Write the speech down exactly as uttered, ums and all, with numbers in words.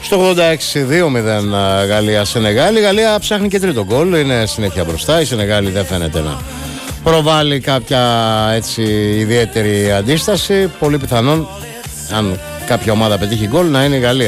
Στο ογδόντα έξι δύο μηδέν Γαλλία-Σενεγάλη. Η Γαλλία ψάχνει και τρίτο γκολ, είναι συνέχεια μπροστά. Η Σενεγάλη δεν φαίνεται να προβάλλει κάποια έτσι ιδιαίτερη αντίσταση. Πολύ πιθανόν, αν κάποια ομάδα πετύχει γκολ, να είναι η Γαλλία.